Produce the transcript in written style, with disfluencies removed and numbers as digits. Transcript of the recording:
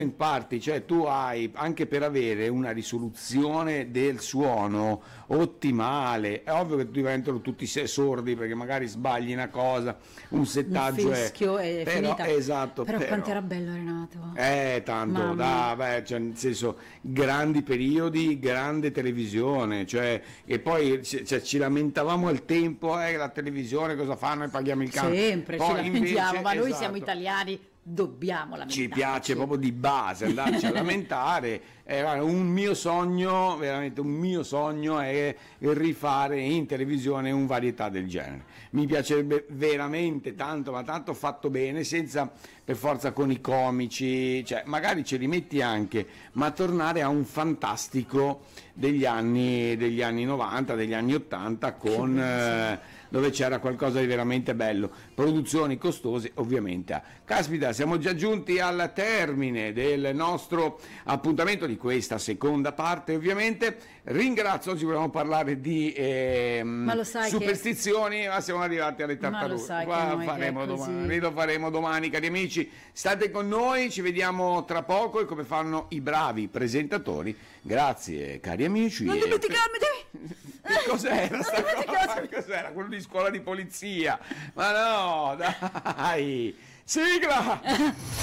parti, cioè tu hai anche per avere una risoluzione del suono ottimale, è ovvio che diventano tutti sordi perché magari sbagli una cosa, un settaggio un fischio è però, finita. Esatto, Però quanto era bello Renato. Tanto, cioè, nel senso, grandi periodi, grande televisione, cioè, e poi cioè, ci lamentavamo al tempo, la televisione cosa fa? Noi paghiamo il canone. Sempre Poi ci lamentiamo, invece, ma noi esatto, siamo italiani, dobbiamo lamentarci. ci piace proprio di base andarci a lamentare. Un mio sogno, veramente un mio sogno, è rifare in televisione un varietà del genere. Mi piacerebbe veramente tanto, ma tanto fatto bene, senza per forza con i comici, cioè magari ce li metti anche, ma tornare a un fantastico degli anni 90, degli anni 80 con dove c'era qualcosa di veramente bello, produzioni costose ovviamente. Caspita, siamo già giunti al termine del nostro appuntamento di questa seconda parte, ovviamente. Ringrazio, oggi volevamo parlare di superstizioni, ma siamo arrivati alle tartarughe. Lo faremo domani, cari amici. State con noi, ci vediamo tra poco, e come fanno i bravi presentatori. Grazie, cari amici. Non dimenticarmi Che cos'era sta cosa? Cos'era? Quello di scuola di polizia? Ma no, dai! Sigla!